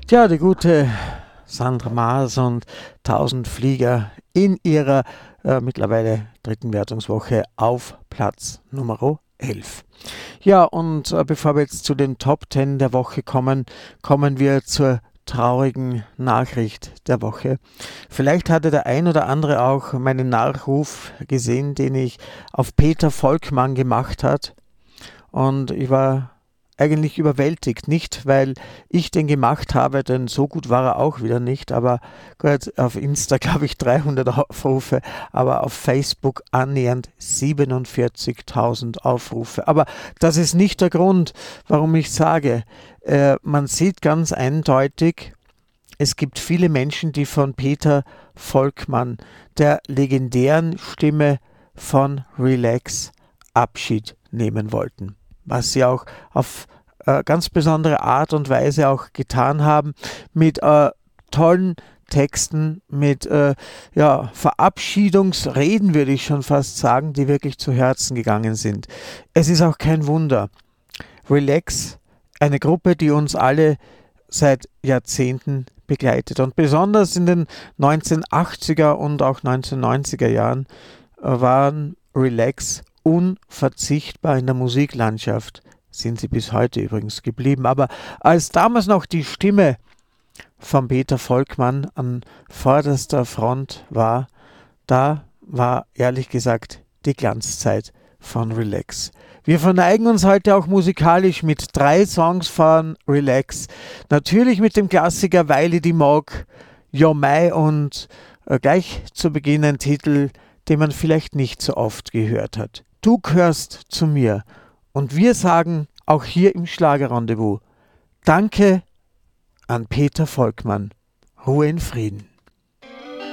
Ja, die gute Sandra Maas und 1000 Flieger in ihrer mittlerweile dritten Wertungswoche auf Platz Nummer 11. Ja, und bevor wir jetzt zu den Top 10 der Woche kommen, kommen wir zur traurigen Nachricht der Woche. Vielleicht hatte der ein oder andere auch meinen Nachruf gesehen, den ich auf Peter Volkmann gemacht hat. Und ich war eigentlich überwältigt. Nicht, weil ich den gemacht habe, denn so gut war er auch wieder nicht. Aber gut, auf Insta glaube ich 300 Aufrufe, aber auf Facebook annähernd 47.000 Aufrufe. Aber das ist nicht der Grund, warum ich sage, man sieht ganz eindeutig, es gibt viele Menschen, die von Peter Volkmann, der legendären Stimme von Relax, Abschied nehmen wollten. Was sie auch auf ganz besondere Art und Weise auch getan haben, mit tollen Texten, mit Verabschiedungsreden, würde ich schon fast sagen, die wirklich zu Herzen gegangen sind. Es ist auch kein Wunder. Relax, eine Gruppe, die uns alle seit Jahrzehnten begleitet. Und besonders in den 1980er und auch 1990er Jahren waren Relax unverzichtbar in der Musiklandschaft. Sind sie bis heute übrigens geblieben. Aber als damals noch die Stimme von Peter Volkmann an vorderster Front war, da war ehrlich gesagt die Glanzzeit von Relax. Wir verneigen uns heute auch musikalisch mit 3 Songs von Relax. Natürlich mit dem Klassiker Weile die Mag, Jo Mai und gleich zu Beginn ein Titel, den man vielleicht nicht so oft gehört hat. Du gehörst zu mir. Und wir sagen auch hier im Schlagerrendezvous Danke an Peter Volkmann. Ruhe in Frieden.